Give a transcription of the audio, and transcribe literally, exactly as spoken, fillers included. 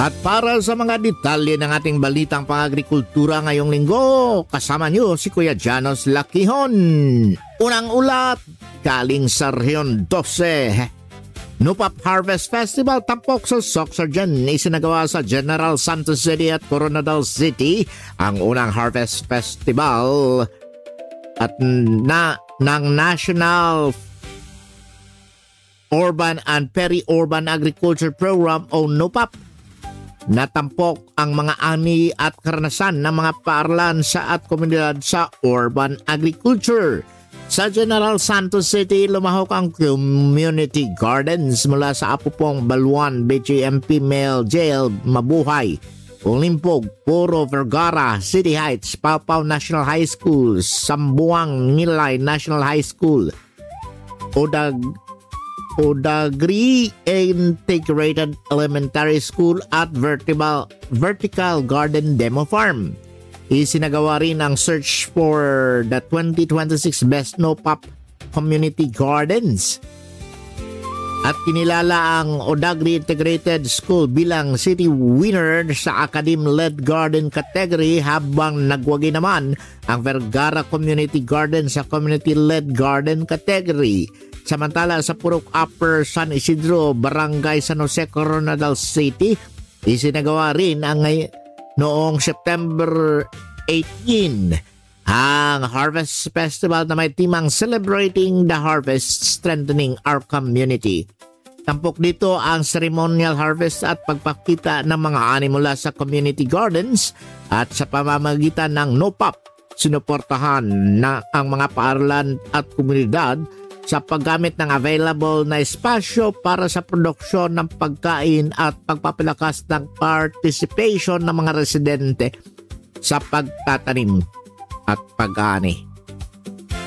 At para sa mga detalye ng ating balitang pang-agrikultura ngayong linggo, kasama niyo si Kuya Janos Lakihon. Unang ulat, galing sa Rehiyon twelve. Nupap Harvest Festival tampok sa Sorsogon, isinagawa sa General Santos City at Coronadal City ang unang Harvest Festival at na ng National Urban and Peri-Urban Agriculture Program o NUPAP. Natampok ang mga ani at karanasan ng mga paaralan sa at komunidad sa urban agriculture. Sa General Santos City, lumahok ang community gardens mula sa Apupong, Baluan, B G M P Male Jail, Mabuhay, Olimpog, Puro, Vergara, City Heights, Paupao National High School, Sambuang, Ngilay National High School, Odag Odagri Integrated Elementary School at Vertical, Vertical Garden Demo Farm. Isinagawa rin ang search for the twenty twenty-six Best NUPAP Community Gardens. At kinilala ang Odagri Integrated School bilang city winner sa Academe-led garden category habang nagwagi naman ang Vergara Community Garden sa community-led garden category. Samantala sa Purok Upper San Isidro, Barangay San Jose, Coronadal City, isinagawa rin ang noong September eighteenth ang Harvest Festival na may timang Celebrating the Harvest, Strengthening Our Community. Tampok dito ang ceremonial harvest at pagpakita ng mga ani mula sa community gardens at sa pamamagitan ng NUPAP, sinuportahan na ang mga paaralan at komunidad sa paggamit ng available na espasyo para sa produksyon ng pagkain at pagpapalakas ng participation ng mga residente sa pagtatanim at pag-ani.